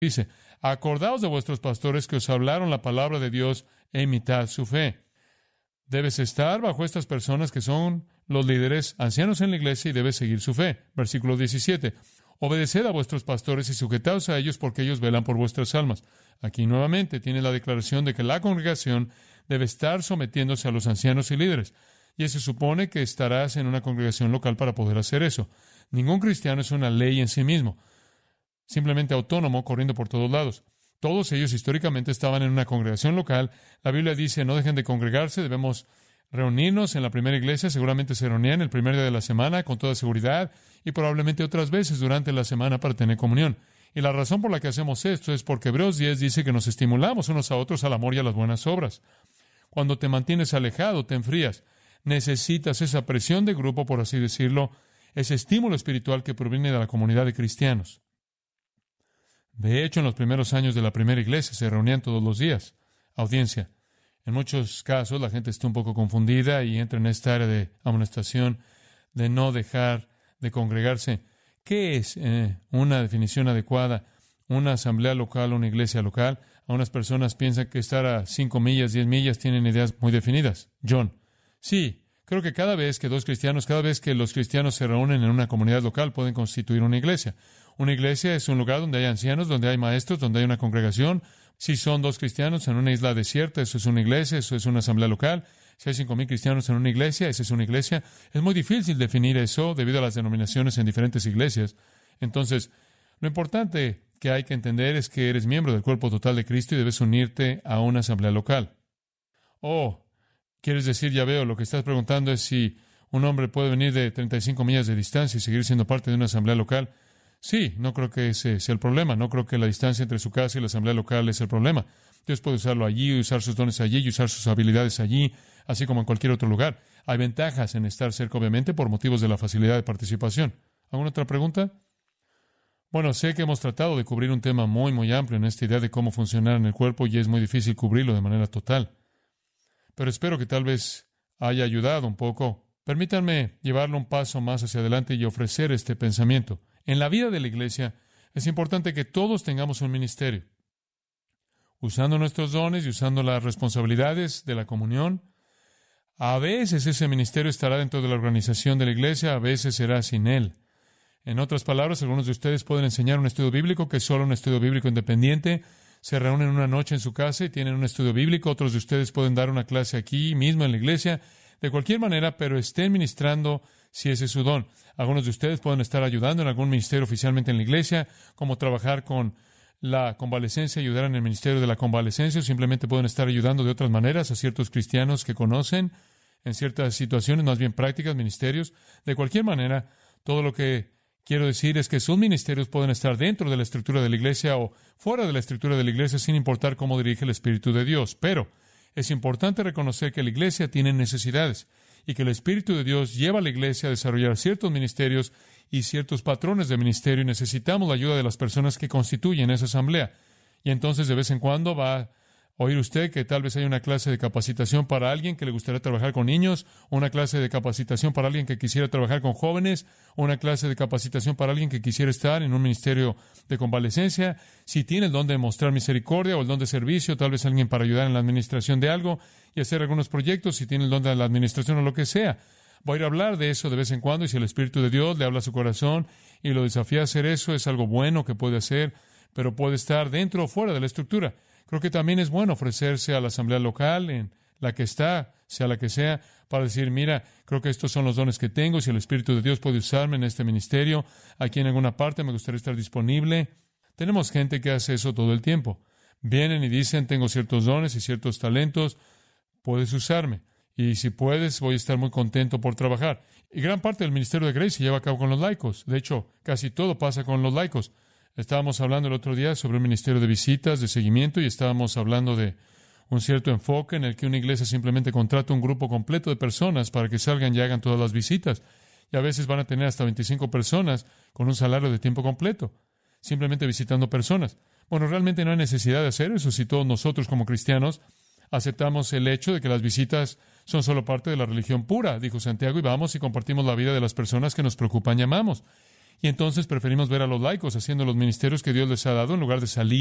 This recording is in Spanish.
Dice, acordaos de vuestros pastores que os hablaron la palabra de Dios e imitad su fe. Debes estar bajo estas personas que son los líderes ancianos en la iglesia y debes seguir su fe. Versículo 17. Obedeced a vuestros pastores y sujetaos a ellos porque ellos velan por vuestras almas. Aquí nuevamente tiene la declaración de que la congregación debe estar sometiéndose a los ancianos y líderes. Y se supone que estarás en una congregación local para poder hacer eso. Ningún cristiano es una ley en sí mismo, simplemente autónomo, corriendo por todos lados. Todos ellos históricamente estaban en una congregación local. La Biblia dice, no dejen de congregarse, debemos reunirnos en la primera iglesia. Seguramente se reunían el primer día de la semana, con toda seguridad, y probablemente otras veces durante la semana para tener comunión. Y la razón por la que hacemos esto es porque Hebreos 10 dice que nos estimulamos unos a otros al amor y a las buenas obras. Cuando te mantienes alejado, te enfrías. Necesitas esa presión de grupo, por así decirlo, ese estímulo espiritual que proviene de la comunidad de cristianos. De hecho, en los primeros años de la primera iglesia se reunían todos los días. Audiencia. En muchos casos la gente está un poco confundida y entra en esta área de amonestación de no dejar de congregarse. ¿Qué es una definición adecuada? Una asamblea local, una iglesia local. Algunas personas piensan que estar a 5 millas, 10 millas, tienen ideas muy definidas. John. Sí, creo que cada vez que los cristianos se reúnen en una comunidad local, pueden constituir una iglesia. Una iglesia es un lugar donde hay ancianos, donde hay maestros, donde hay una congregación. Si son 2 cristianos en una isla desierta, eso es una iglesia, eso es una asamblea local. Si hay 5,000 cristianos en una iglesia, esa es una iglesia. Es muy difícil definir eso debido a las denominaciones en diferentes iglesias. Entonces, lo importante que hay que entender es que eres miembro del cuerpo total de Cristo y debes unirte a una asamblea local. ¿Quieres decir, ya veo, lo que estás preguntando es si un hombre puede venir de 35 millas de distancia y seguir siendo parte de una asamblea local? Sí, no creo que ese sea el problema. No creo que la distancia entre su casa y la asamblea local es el problema. Dios puede usarlo allí, usar sus dones allí y usar sus habilidades allí, así como en cualquier otro lugar. Hay ventajas en estar cerca, obviamente, por motivos de la facilidad de participación. ¿Alguna otra pregunta? Bueno, sé que hemos tratado de cubrir un tema muy, muy amplio en esta idea de cómo funcionar en el cuerpo y es muy difícil cubrirlo de manera total. Pero espero que tal vez haya ayudado un poco. Permítanme llevarlo un paso más hacia adelante y ofrecer este pensamiento. En la vida de la iglesia es importante que todos tengamos un ministerio. Usando nuestros dones y usando las responsabilidades de la comunión, a veces ese ministerio estará dentro de la organización de la iglesia, a veces será sin él. En otras palabras, algunos de ustedes pueden enseñar un estudio bíblico que es solo un estudio bíblico independiente. Se reúnen una noche en su casa y tienen un estudio bíblico. Otros de ustedes pueden dar una clase aquí mismo en la iglesia. De cualquier manera, pero estén ministrando si ese es su don. Algunos de ustedes pueden estar ayudando en algún ministerio oficialmente en la iglesia, como trabajar con la convalecencia, ayudar en el ministerio de la convalecencia, o simplemente pueden estar ayudando de otras maneras a ciertos cristianos que conocen en ciertas situaciones más bien prácticas, ministerios. De cualquier manera, todo lo que quiero decir es que sus ministerios pueden estar dentro de la estructura de la iglesia o fuera de la estructura de la iglesia sin importar cómo dirige el Espíritu de Dios. Pero es importante reconocer que la iglesia tiene necesidades y que el Espíritu de Dios lleva a la iglesia a desarrollar ciertos ministerios y ciertos patrones de ministerio y necesitamos la ayuda de las personas que constituyen esa asamblea. Y entonces de vez en cuando va a oír usted que tal vez hay una clase de capacitación para alguien que le gustaría trabajar con niños, o una clase de capacitación para alguien que quisiera trabajar con jóvenes, o una clase de capacitación para alguien que quisiera estar en un ministerio de convalecencia. Si tiene el don de mostrar misericordia o el don de servicio, tal vez alguien para ayudar en la administración de algo y hacer algunos proyectos, si tiene el don de la administración o lo que sea. Voy a ir a hablar de eso de vez en cuando y si el Espíritu de Dios le habla a su corazón y lo desafía a hacer eso, es algo bueno que puede hacer, pero puede estar dentro o fuera de la estructura. Creo que también es bueno ofrecerse a la asamblea local en la que está, sea la que sea, para decir, mira, creo que estos son los dones que tengo, si el Espíritu de Dios puede usarme en este ministerio, aquí en alguna parte me gustaría estar disponible. Tenemos gente que hace eso todo el tiempo. Vienen y dicen, tengo ciertos dones y ciertos talentos, puedes usarme. Y si puedes, voy a estar muy contento por trabajar. Y gran parte del ministerio de Grace se lleva a cabo con los laicos. De hecho, casi todo pasa con los laicos. Estábamos hablando el otro día sobre un ministerio de visitas, de seguimiento, y estábamos hablando de un cierto enfoque en el que una iglesia simplemente contrata un grupo completo de personas para que salgan y hagan todas las visitas. Y a veces van a tener hasta 25 personas con un salario de tiempo completo, simplemente visitando personas. Bueno, realmente no hay necesidad de hacer eso si todos nosotros como cristianos aceptamos el hecho de que las visitas son solo parte de la religión pura, dijo Santiago, y vamos y compartimos la vida de las personas que nos preocupan y amamos. Y entonces preferimos ver a los laicos haciendo los ministerios que Dios les ha dado en lugar de salir